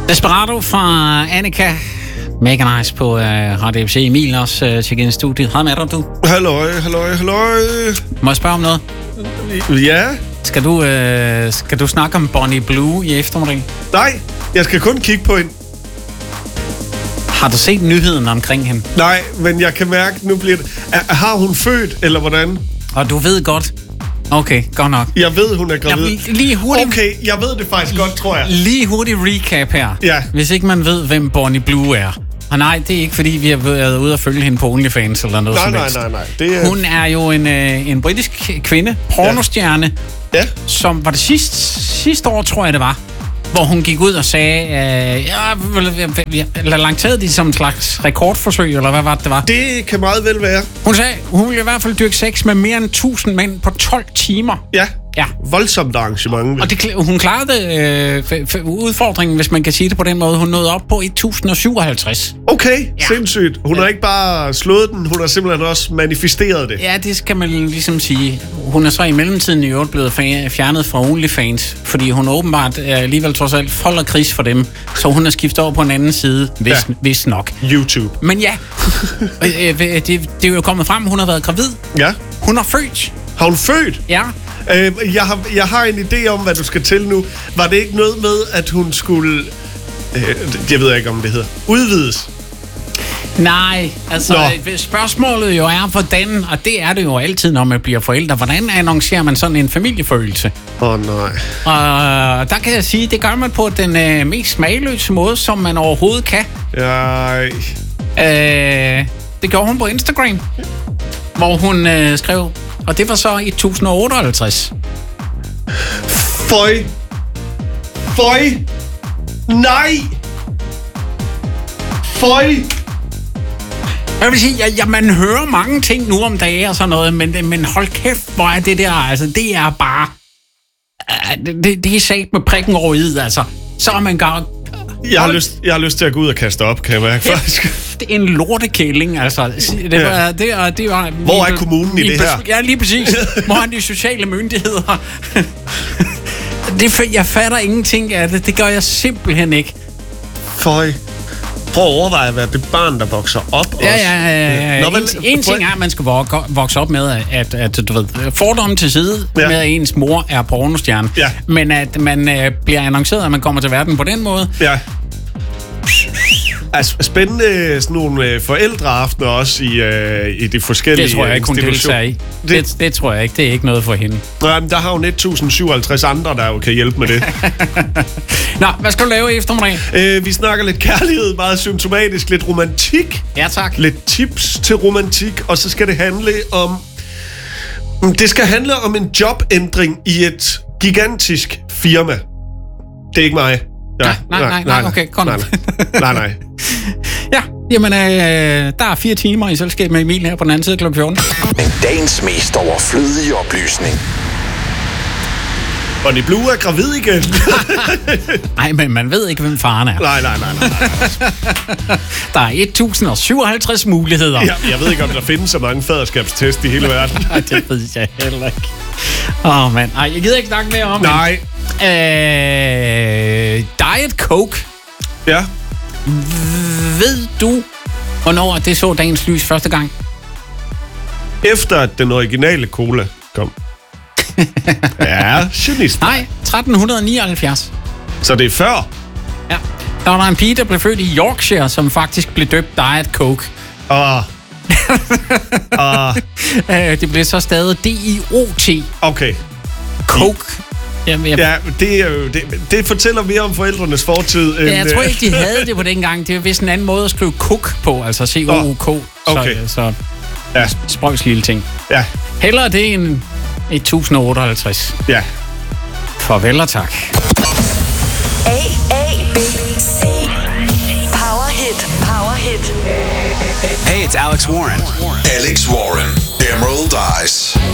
Desperado fra Annika. Mega nice på Radio FC. Emil også til gennem studiet. Hej med dig, du. Halløj. Må jeg spørge om noget? Ja? Skal du snakke om Bonnie Blue i eftermiddag? Nej, jeg skal kun kigge på hende. Har du set nyheden omkring hende? Nej, men jeg kan mærke, nu bliver det... Har hun født, eller hvordan? Og du ved godt. Okay, godt nok. Jeg ved, hun er gravid. Lige hurtigt. Okay, jeg ved det faktisk godt, tror jeg. Lige hurtigt recap her. Ja. Hvis ikke man ved, hvem Bonnie Blue er. Og nej, det er ikke fordi, vi har været ude og følge hende på OnlyFans eller noget som helst. Nej. Det er... Hun er jo en britisk kvinde, pornostjerne, som var det sidste år, tror jeg det var, hvor hun gik ud og sagde, lancerede de som en slags rekordforsøg, eller hvad var det var? Det kan meget vel være. Hun sagde, hun ville i hvert fald dyrke sex med mere end 1000 mænd på 12 timer. Ja. Voldsomt arrangement. Og hun klarede udfordringen, hvis man kan sige det på den måde. Hun nåede op på 1057. Okay, sindssygt. Hun har ikke bare slået den, hun har simpelthen også manifesteret det. Ja, det skal man ligesom sige. Hun er så i mellemtiden i øvrigt blevet fjernet fra OnlyFans, fordi hun åbenbart alligevel trods alt folder kris for dem. Så hun er skiftet over på en anden side, hvis nok. YouTube. Men ja, det er jo kommet frem, hun har været gravid. Ja. Hun har født. Har hun født? Ja. Jeg har en idé om, hvad du skal til nu. Var det ikke noget med, at hun skulle... jeg ved ikke, om det hedder. Udvides? Nej, altså spørgsmålet jo er, hvordan, og det er det jo altid, når man bliver forældre, hvordan annoncerer man sådan en familiefølelse? Nej. Og der kan jeg sige, det gør man på den mest smagløse måde, som man overhovedet kan. Nej. Det gjorde hun på Instagram, hvor hun skrev, og det var så 1058. Føj. Nej. Føj. Jeg vil sige, man hører mange ting nu om dagen og sådan noget, men hold kæft, hvor er det der, altså, det er bare... Det er sat med prikken over i, altså. Så er man godt... Jeg har lyst til at gå ud og kaste op, kan jeg mærke, faktisk. Det er en lortekælling, altså. Det var hvor er kommunen i det her? Ja, lige præcis. Hvor er de sociale myndigheder? Jeg fatter ingenting af det. Det gør jeg simpelthen ikke. Føj. Prøv at overveje, hvad det barn, der vokser op også. Ja. En ting er, at man skal vokse op med, at du ved, fordomme til side med, at ens mor er pornostjerne. Ja. Men at man bliver annonceret, at man kommer til verden på den måde. Ja. Altså, spændende sådan nogle forældreaftener også i de forskellige. Det tror jeg ikke, hun deltager i. Det tror jeg ikke. Det er ikke noget for hende. Nej, men der har hun 1057 andre, der jo kan hjælpe med det. Nå, hvad skal du lave i eftermiddag? Vi snakker lidt kærlighed, meget symptomatisk, lidt romantik. Ja, tak. Lidt tips til romantik, og så skal det handle om... Det skal handle om en jobændring i et gigantisk firma. Det er ikke mig. Ja, nej, okay, kom Nej. Ja, jamen, der er 4 timer i selskab med Emil her på den anden side kl. 14. Men dagens mest overflødige oplysning. Bonnie Blue er gravid igen. Nej, men man ved ikke, hvem faren er. Nej. Der er 1057 muligheder. Ja, jeg ved ikke, om der findes så mange faderskabstest i hele verden. Det ved jeg heller ikke. Mand. Ej, jeg gider ikke snakke mere om Nej. Diet Coke. Ja. Ved du, hvornår det så dagens lys første gang? Efter at den originale cola kom. Ja, genist. Nej, 1379. Så det er før? Ja. Der var en pige, der blev født i Yorkshire, som faktisk blev døbt Diet Coke. Det blev så stadig D-I-O-T. Okay. Coke. Ja, det fortæller mere om forældrenes fortid. Jeg tror ikke, de havde det på den gang. Det var vist en anden måde at skrive cook på, altså C-O-O-K. Okay. Så sprøjs lille ting. Ja. Hellere det end 1058. Ja. Farvel og tak. A-A-B-C. Power hit. Hey, it's Alex Warren. Alex Warren. Emerald Eyes.